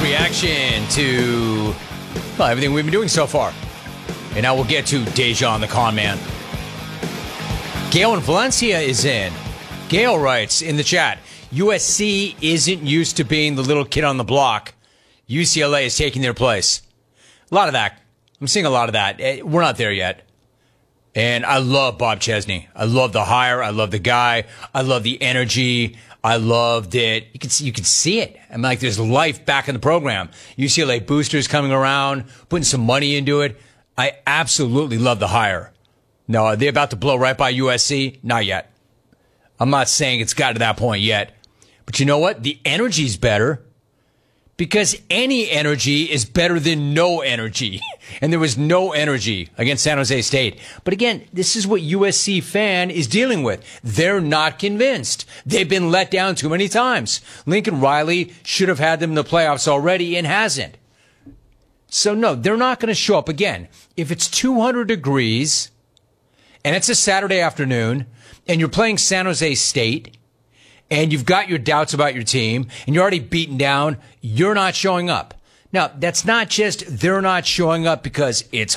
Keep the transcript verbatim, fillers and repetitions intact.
reaction to well, everything we've been doing so far. And now we'll get to Dejan the Con Man. Gail in Valencia is in. Gail writes in the chat, U S C isn't used to being the little kid on the block. U C L A is taking their place. A lot of that. I'm seeing a lot of that. We're not there yet. And I love Bob Chesney. I love the hire. I love the guy. I love the energy. I loved it. You can see, you can see it. I'm like, there's life back in the program. U C L A boosters coming around, putting some money into it. I absolutely love the hire. No, are they about to blow right by U S C? Not yet. I'm not saying it's got to that point yet. But you know what? The energy's better. Because any energy is better than no energy. And there was no energy against San Jose State. But again, this is what U S C fan is dealing with. They're not convinced. They've been let down too many times. Lincoln Riley should have had them in the playoffs already and hasn't. So no, they're not going to show up again. If it's two hundred degrees and it's a Saturday afternoon and you're playing San Jose State, and you've got your doubts about your team, and you're already beaten down, you're not showing up. Now, that's not just they're not showing up because it's